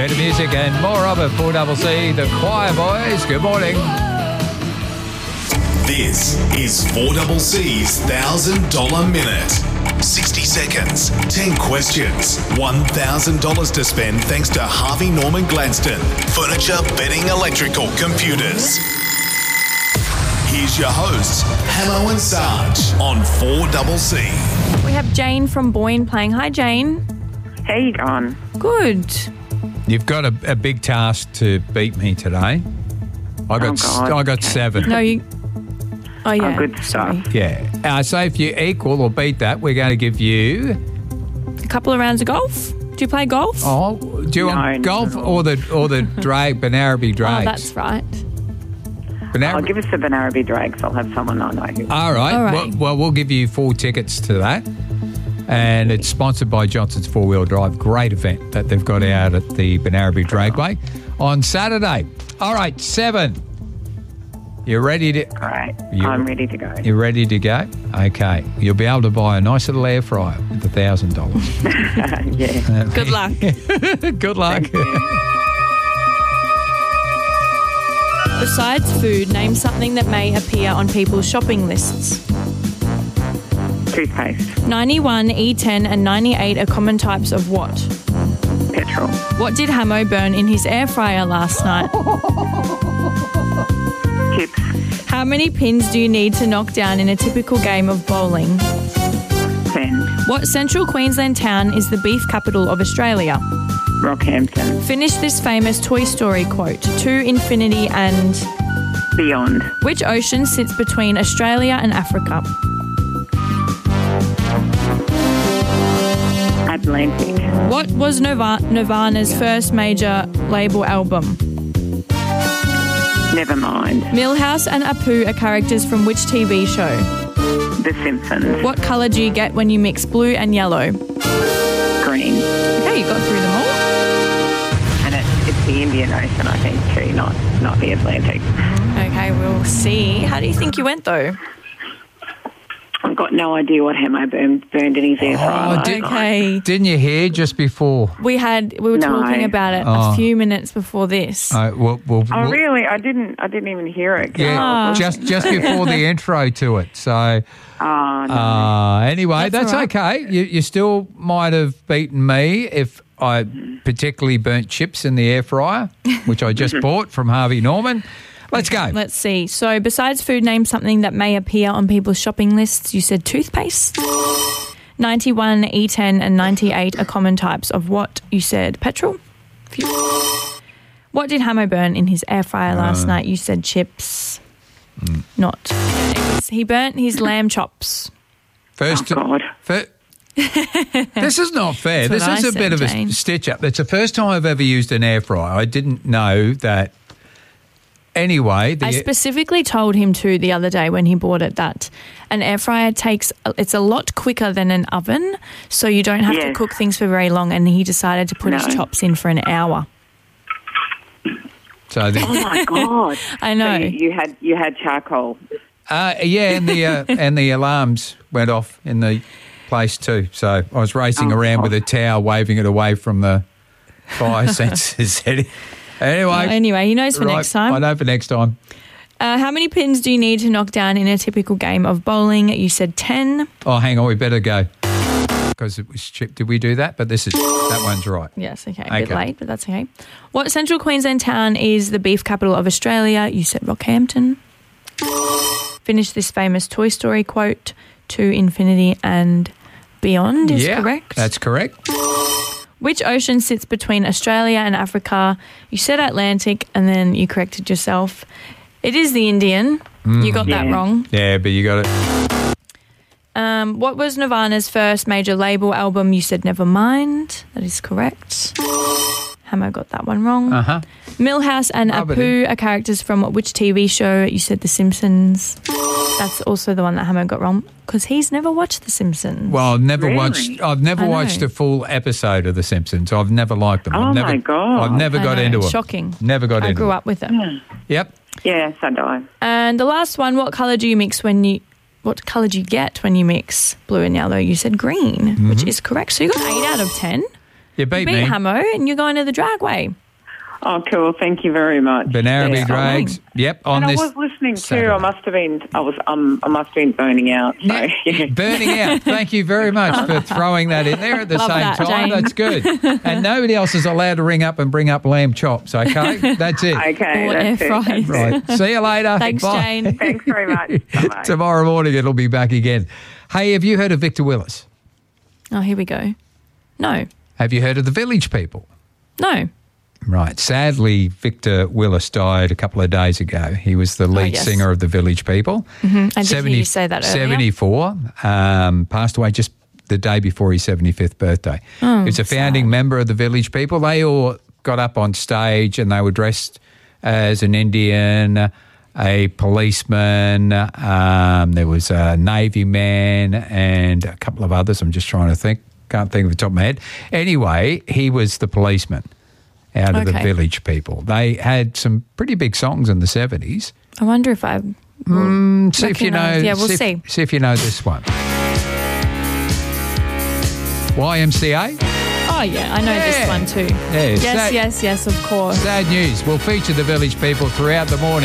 Better music and more of it. 4CC, the Choir Boys. Good morning. This is 4CC's $1,000 Minute. 60 seconds, 10 questions, $1,000 to spend thanks to Harvey Norman Gladstone. Furniture, bedding, electrical, computers. Here's your hosts, Hamo and Sarge on 4CC. We have Jane from Boyne playing. Hi, Jane. How you going? Good. You've got a big task to beat me today. I got 7. No, you... Oh, yeah. Oh, good Sorry. stuff. Yeah. So if you equal or beat that, we're going to give you... A couple of rounds of golf. Do you play golf? Oh, do you want golf or the Banaraby Drags? Oh, that's right. I'll give us the Banaraby Drags. I'll have someone I know who. All right. All right. Well, we'll give you 4 tickets to that. And it's sponsored by Johnson's 4-Wheel Drive. Great event that they've got out at the Banaraby Dragway on Saturday. All right, 7. You ready to... All right. I'm ready to go. You're ready to go? Okay. You'll be able to buy a nice little air fryer with $1,000. Yeah. Good luck. Good luck. Besides food, name something that may appear on people's shopping lists. Toothpaste. 91, E10 and 98 are common types of what? Petrol. What did Hamo burn in his air fryer last night? Chips. How many pins do you need to knock down in a typical game of bowling? 10. What central Queensland town is the beef capital of Australia? Rockhampton. Finish this famous Toy Story quote. To infinity and... Beyond. Which ocean sits between Australia and Africa? Atlantic. What was Nirvana's first major label album? Never mind. Milhouse and Apu are characters from which TV show? The Simpsons. What colour do you get when you mix blue and yellow? Green. Okay, you got through them all. And it's the Indian Ocean, I think, too, not the Atlantic. Okay, we'll see. How do you think you went, though? I've got no idea what Hamo burned in his air fryer. Okay. Didn't you hear just before? We were talking about it a few minutes before this. Oh, really? I didn't even hear it. Yeah, just before the intro to it. So, no. Anyway, that's all right. okay. You still might have beaten me if I particularly burnt chips in the air fryer, which I just bought from Harvey Norman. Let's go. Let's see. So besides food, name something that may appear on people's shopping lists. You said toothpaste. 91, E10 and 98 are common types of what? You said petrol. What did Hamo burn in his air fryer last night? You said chips. Not. He burnt his lamb chops. First, God. This is not fair. That's This what is I a bit said, of a Jane. stitch up. It's the first time I've ever used an air fryer. I didn't know that. Anyway, I specifically told him to the other day when he bought it that an air fryer it's a lot quicker than an oven, so you don't have to cook things for very long, and he decided to put his chops in for an hour. So Oh my God! I know. So you had charcoal. yeah, and the alarms went off in the place too. So I was racing around with a towel, waving it away from the fire sensors. Anyway, He knows for next time. I know for next time. How many pins do you need to knock down in a typical game of bowling? You said 10. Oh, hang on, we better go because it was chip. Did we do that? But that one's right. Yes, okay. A bit late, but that's okay. What central Queensland town is the beef capital of Australia? You said Rockhampton. Finish this famous Toy Story quote. To infinity and beyond is correct. That's correct. Which ocean sits between Australia and Africa? You said Atlantic and then you corrected yourself. It is the Indian. You got that wrong. Yeah, but you got it. What was Nirvana's first major label album? You said Nevermind. That is correct. Hamo got that one wrong. Uh-huh. Milhouse and Apu are characters from which TV show? You said The Simpsons. That's also the one that Hamo got wrong because he's never watched The Simpsons. Well, I've never Really? watched a full episode of The Simpsons. I've never liked them. Oh, my God. I've never got into it. Shocking. Never got into it. I grew up with it. Yep. Yeah, so do I. And the last one, what colour do you get when you mix blue and yellow? You said green, which is correct. So you got 8 out of 10. You beat Beat me. Hamo, and you're going to the Dragway. Oh, cool. Thank you very much. Benaraby Yeah. Drags. Yep, on And this. I was listening too. Saturday. I must have been burning out. So, yeah. Burning out. Thank you very much for throwing that in there at the Love same that, time. Jane. That's good. And nobody else is allowed to ring up and bring up lamb chops, okay? That's it. Okay, Or that's air it. fries. Right. See you later. Thanks, Bye. Jane. Thanks very much. Bye-bye. Tomorrow morning it'll be back again. Hey, have you heard of Victor Willis? Oh, here we go. No. Have you heard of the Village People? No. Right. Sadly, Victor Willis died a couple of days ago. He was the lead yes. singer of the Village People. I did hear you say that earlier. 74, passed away just the day before his 75th birthday. He was a founding member of the Village People. They all got up on stage and they were dressed as an Indian, a policeman, there was a Navy man and a couple of others. I'm just trying to think. Can't think of the top of my head. Anyway, he was the policeman out of the Okay. Village People. They had some pretty big songs in the 70s. I wonder if I. See if you know. recognise- Yeah, we'll see. see. See if you know this one. YMCA. Oh, yeah, I know Yeah. this one too. Yeah, Yes, yes, of course. Sad news. We'll feature the Village People throughout the morning.